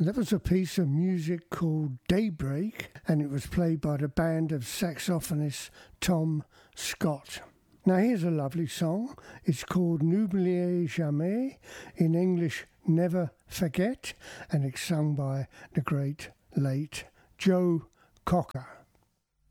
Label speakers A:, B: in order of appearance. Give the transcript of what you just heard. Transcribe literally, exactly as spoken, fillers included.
A: That was a piece of music called Daybreak, and it was played by the band of saxophonist Tom Scott. Now here's a lovely song. It's called N'oubliez jamais, in English Never Forget, and it's sung by the great late Joe Cocker.